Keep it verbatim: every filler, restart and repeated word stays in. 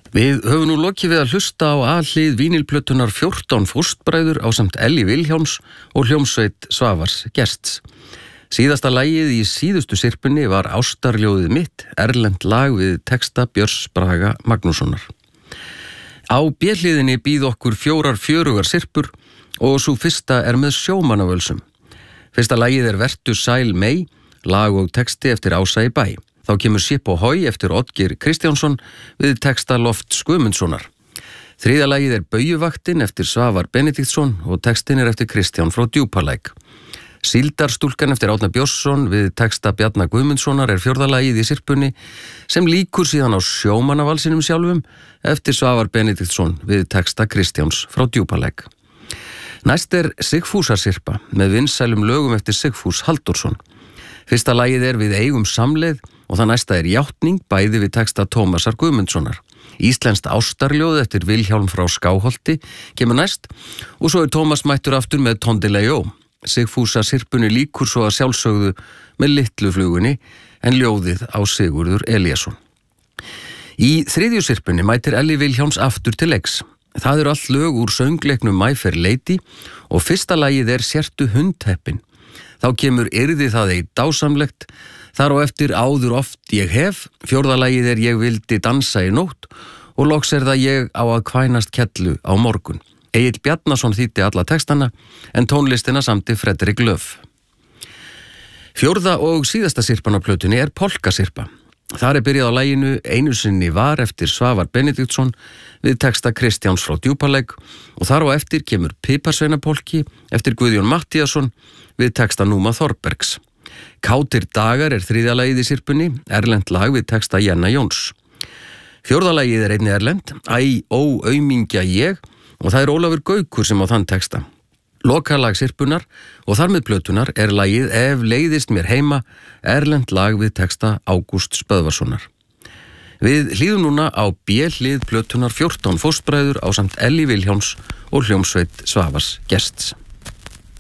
Við höfum nú lokið við að hlusta á A-hlið vínilplötunar fjórtán fóstbræður ásamt Elli Vilhjálms og hljómsveit Svavars Gests. Síðasta lagið í síðustu syrpunni var Ástarljóðið mitt, erlent lag við texta Björns Braga Magnússonar. Á B-hliðinni býð okkur fjórar fjörugar syrpur og svo fyrsta er með sjómannavölsum. Fyrsta lagið er Vertu sæl mey, lag og texti eftir Ása í bæ. Þá kemur Sip og Hói eftir Oddgeir Kristjánsson við texta Lofts Guðmundssonar. Þriðja lagið er Baujuvaktin eftir Svavar Benediktsson og textin er eftir Kristján frá Djúpalæk. Síldarstúlkan eftir Árna Björnsson við texta Bjarna Guðmundssonar er fjórða lagið í syrpunni sem líkur síðan á sjómannavalsinum sjálfum eftir Svavar Benediktsson við texta Kristjáns frá Djúpalæk. Næst er Sigfúsasyrpa með vinsælum lögum eftir Sigfús Halldórsson. Fyrsta lagið er Við eigum samleið og það næsta er Játning bæði við texta Tómasar Guðmundssonar. Íslenskt ástarljóð eftir Vilhjálm frá Skáholti kemur næst og svo er Tómas mættur aftur með Tondilegó. Sigfúsa syrpunni líkur svo að sjálfsögðu með litlu flugunni en ljóðið á Sigurður Elíasson. Í þriðju syrpunni mætir Elli Vilhjálms aftur til leiks. Það eru allt lög úr söngleiknum My Fair Lady og fyrsta lagið er Sértu hundheppin. Þá kemur Yrði það ei dásamlegt, þar á eftir Áður oft ég hef, fjórða lagið er Ég vildi dansa í nótt og loks er það Ég á að kvænast kellu á morgun. Egill Bjarnason þýddi alla textana en tónlistina samti Fredrik Löf. Fjórða og síðasta syrpan á plötunni er Polkasyrpa. Þar er byrjað á laginu Einu sinni var eftir Svavar Benediktsson við texta Kristjáns frá Djúpalæk og þar á eftir kemur Piparsveinapolki eftir Guðjón Matthíasson við texta Núma Þorbergs. Kátir dagar er þriðja lagið í syrpunni, erlent lag við texta Jenna Jóns. Fjórða lagið er einnig erlent, Æ, ó, aumingja ég og það er Ólafur Gaukur sem á þann texta. Lokalag syrpunar og þar með plötunar er lagið Ef leiðist mér heima, erlent lag við texta Ágústs Böðvarssonar. Við hlýðum núna á B-hlið plötunar fjórtán fóstbræður ásamt Elli Vilhjálms og hljómsveit Svavars Gests.